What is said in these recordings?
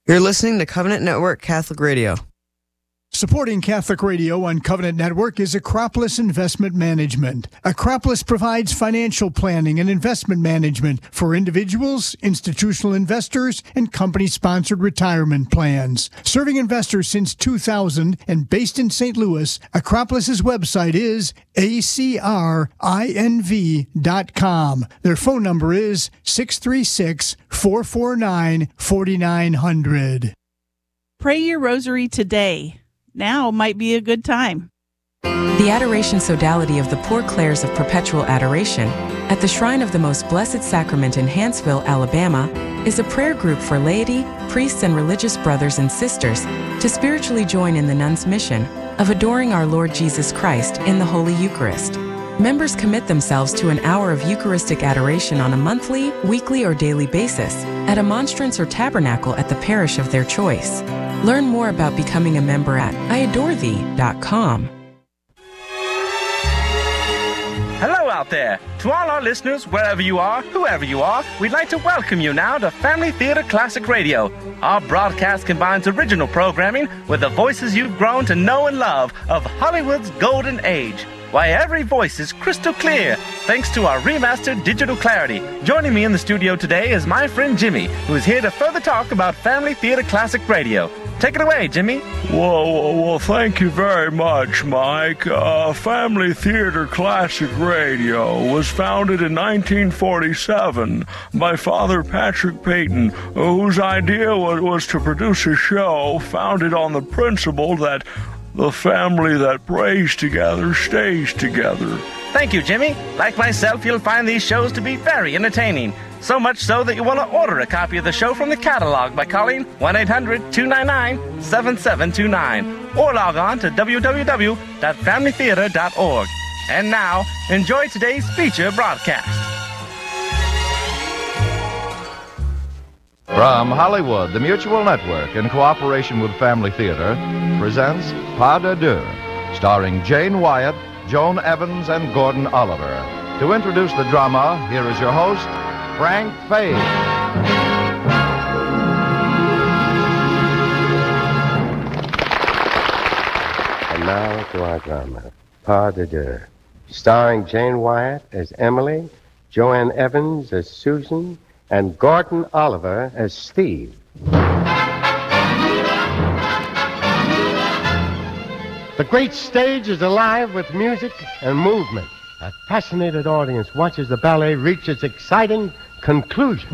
You're listening to Covenant Network Catholic Radio. Supporting Catholic Radio on Covenant Network is Acropolis Investment Management. Acropolis provides financial planning and investment management for individuals, institutional investors, and company-sponsored retirement plans. Serving investors since 2000 and based in St. Louis, Acropolis's website is acrinv.com. Their phone number is 636-449-4900. Pray your rosary today. Now might be a good time. The Adoration Sodality of the Poor Clares of Perpetual Adoration at the Shrine of the Most Blessed Sacrament in Hanceville, Alabama, is a prayer group for laity, priests, and religious brothers and sisters to spiritually join in the nuns' mission of adoring our Lord Jesus Christ in the Holy Eucharist. Members commit themselves to an hour of Eucharistic adoration on a monthly, weekly, or daily basis at a monstrance or tabernacle at the parish of their choice. Learn more about becoming a member at iadorethee.com. Hello out there. To all our listeners, wherever you are, whoever you are, we'd like to welcome you now to Family Theater Classic Radio. Our broadcast combines original programming with the voices you've grown to know and love of Hollywood's golden age. Why, every voice is crystal clear, thanks to our remastered digital clarity. Joining me in the studio today is my friend Jimmy, who is here to further talk about Family Theater Classic Radio. Take it away, Jimmy. Well, thank you very much, Mike. Family Theater Classic Radio was founded in 1947 by Father Patrick Peyton, whose idea was to produce a show founded on the principle that the family that prays together stays together. Thank you, Jimmy. Like myself, you'll find these shows to be very entertaining. So much so that you want to order a copy of the show from the catalog by calling 1-800-299-7729 or log on to www.familytheater.org. And now, enjoy today's feature broadcast. From Hollywood, the Mutual Network, in cooperation with Family Theater, presents Pas de Deux, starring Jane Wyatt, Joan Evans, and Gordon Oliver. To introduce the drama, here is your host, Frank Fade. And now to our drama, Pas de Deux, starring Jane Wyatt as Emily, Joanne Evans as Susan, and Gordon Oliver as Steve. The great stage is alive with music and movement. A fascinated audience watches the ballet reach its exciting conclusion.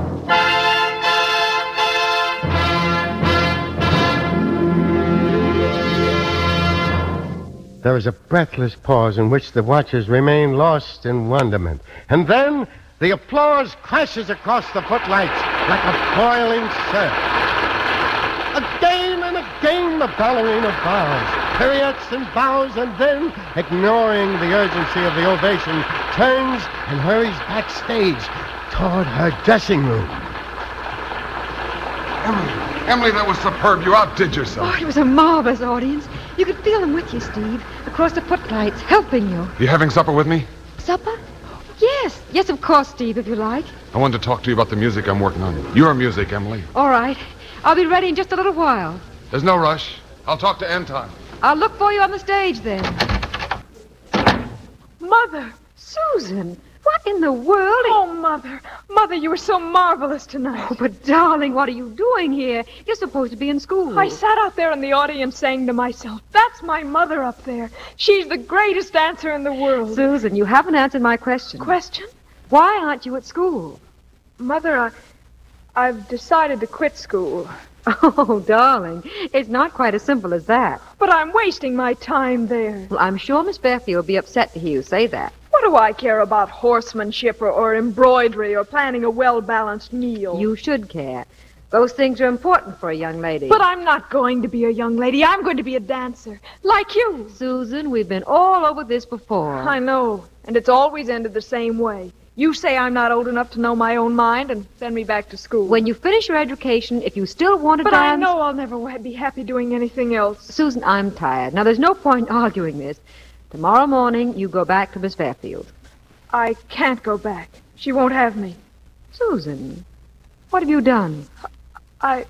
There is a breathless pause in which the watchers remain lost in wonderment. And then the applause crashes across the footlights like a boiling surf. Again and again the ballerina bows, pirouettes and bows, and then, ignoring the urgency of the ovation, turns and hurries backstage toward her dressing room. Emily, that was superb. You outdid yourself. Oh, it was a marvelous audience. You could feel them with you, Steve, across the footlights, helping you. You having supper with me? Supper? Yes. Yes, of course, Steve, if you like. I wanted to talk to you about the music I'm working on. Your music, Emily. All right. I'll be ready in just a little while. There's no rush. I'll talk to Anton. I'll look for you on the stage then. Mother! Susan, what in the world? Oh, Mother. Mother, you were so marvelous tonight. Oh, but darling, what are you doing here? You're supposed to be in school. I sat out there in the audience saying to myself, that's my mother up there. She's the greatest dancer in the world. Susan, you haven't answered my question. Question? Why aren't you at school? Mother, I've decided to quit school. Oh, darling, it's not quite as simple as that. But I'm wasting my time there. Well, I'm sure Miss Fairfield will be upset to hear you say that. What do I care about horsemanship or embroidery or planning a well-balanced meal? You should care. Those things are important for a young lady. But I'm not going to be a young lady. I'm going to be a dancer, like you. Susan, we've been all over this before. I know, and it's always ended the same way. You say I'm not old enough to know my own mind and send me back to school. When you finish your education, if you still want to dance... But I know I'll never be happy doing anything else. Susan, I'm tired. Now, there's no point arguing this. Tomorrow morning, you go back to Miss Fairfield. I can't go back. She won't have me. Susan, what have you done?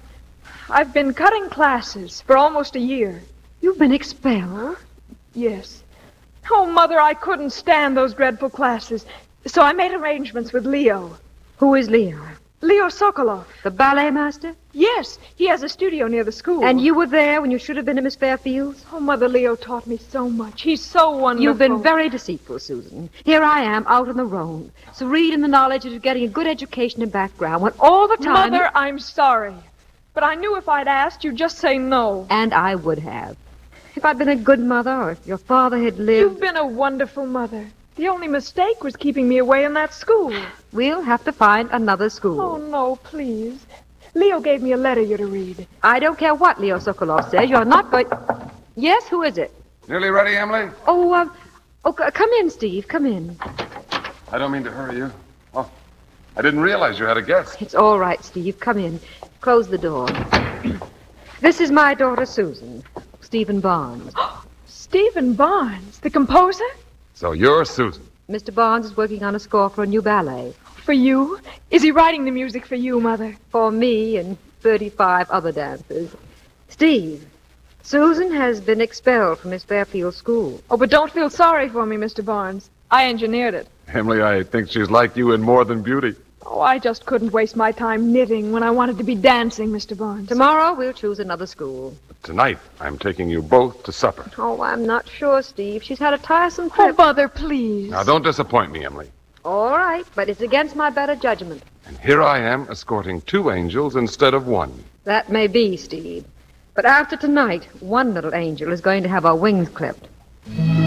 I've been cutting classes for almost a year. You've been expelled? Yes. Oh, Mother, I couldn't stand those dreadful classes. So I made arrangements with Leo. Who is Leo? Leo Sokolov. The ballet master? Yes, he has a studio near the school. And you were there when you should have been at Miss Fairfield's? Oh, Mother, Leo taught me so much. He's so wonderful. You've been very deceitful, Susan. Here I am, out on the road, serene in the knowledge that you're getting a good education and background, when all the time... Mother, I'm sorry. But I knew if I'd asked, you'd just say no. And I would have. If I'd been a good mother, or if your father had lived... You've been a wonderful mother. The only mistake was keeping me away in that school. We'll have to find another school. Oh, no, please. Leo gave me a letter you're to read. I don't care what Leo Sokolov says. You're not going... Yes, who is it? Nearly ready, Emily? Come in, Steve. Come in. I don't mean to hurry you. Oh, I didn't realize you had a guest. It's all right, Steve. Come in. Close the door. This is my daughter, Susan. Stephen Barnes. Stephen Barnes, the composer? So you're Susan. Mr. Barnes is working on a score for a new ballet. For you? Is he writing the music for you, Mother? For me and 35 other dancers. Steve, Susan has been expelled from Miss Fairfield's school. Oh, but don't feel sorry for me, Mr. Barnes. I engineered it. Emily, I think she's like you in more than beauty. Oh, I just couldn't waste my time knitting when I wanted to be dancing, Mr. Barnes. Tomorrow we'll choose another school. But tonight, I'm taking you both to supper. Oh, I'm not sure, Steve. She's had a tiresome trip. Oh, Mother, please. Now, don't disappoint me, Emily. All right, but it's against my better judgment. And here I am escorting 2 angels instead of 1. That may be, Steve. But after tonight, one little angel is going to have her wings clipped.